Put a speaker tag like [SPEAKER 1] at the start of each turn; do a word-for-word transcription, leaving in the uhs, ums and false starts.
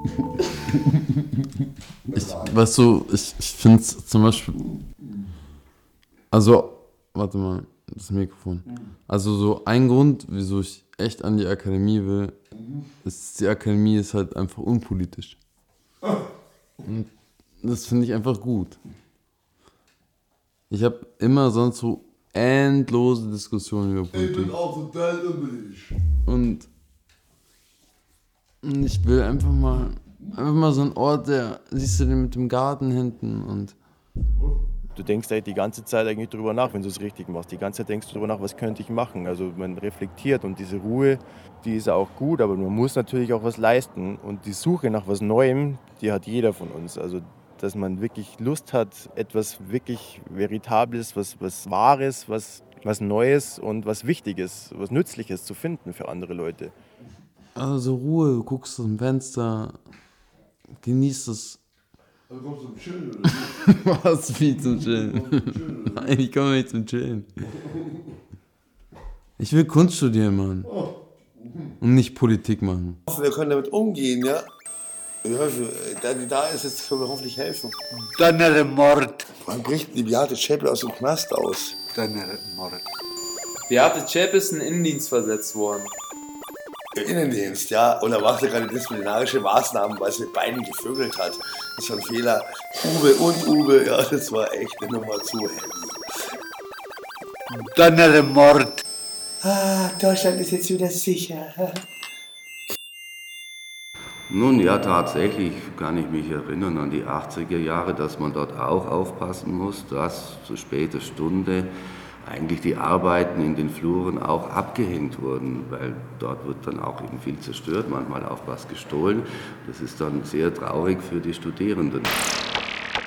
[SPEAKER 1] Ich, weißt du, ich, ich finde es zum Beispiel, also, warte mal, das Mikrofon. Also so ein Grund, wieso ich echt an die Akademie will, ist, die Akademie ist halt einfach unpolitisch. Und das finde ich einfach gut. Ich habe immer sonst so endlose Diskussionen über Politik.
[SPEAKER 2] Ich bin auch total üblich.
[SPEAKER 1] Und Und ich will einfach mal, einfach mal so einen Ort, der, siehst du den mit dem Garten hinten und...
[SPEAKER 3] Du denkst halt die ganze Zeit eigentlich drüber nach, wenn du es richtig machst. Die ganze Zeit denkst du drüber nach, was könnte ich machen. Also man reflektiert und diese Ruhe, die ist auch gut, aber man muss natürlich auch was leisten. Und die Suche nach was Neuem, die hat jeder von uns. Also dass man wirklich Lust hat, etwas wirklich Veritables, was, was Wahres, was, was Neues und was Wichtiges, was Nützliches zu finden für andere Leute.
[SPEAKER 1] Also Ruhe, du guckst aus dem Fenster, genießt es.
[SPEAKER 2] Also kommst du zum Chillen oder nicht?
[SPEAKER 1] Was, wie zum Chillen? Nein, ich komme nicht zum Chillen. Ich will Kunst studieren, Mann. Und nicht Politik machen.
[SPEAKER 4] Wir können damit umgehen, ja? Ja, da die da ist, jetzt können wir hoffentlich helfen.
[SPEAKER 5] Donner Mord.
[SPEAKER 4] Wann bricht die Beate Zschäpe aus dem Knast aus?
[SPEAKER 5] Donner Mord.
[SPEAKER 6] Beate Zschäpe ist in den Innendienst versetzt worden.
[SPEAKER 4] Innendienst, ja. Und er machte gerade disziplinarische Maßnahmen, weil sie mit beiden gevögelt hat. Das war ein Fehler. Uwe und Uwe, ja, das war echt eine Nummer zu heavy.
[SPEAKER 5] Donner Mord.
[SPEAKER 4] Ah, Deutschland ist jetzt wieder sicher.
[SPEAKER 7] Nun ja, tatsächlich kann ich mich erinnern an die achtziger Jahre, dass man dort auch aufpassen muss, dass zu später Stunde eigentlich die Arbeiten in den Fluren auch abgehängt wurden, weil dort wird dann auch eben viel zerstört, manchmal auch was gestohlen. Das ist dann sehr traurig für die Studierenden.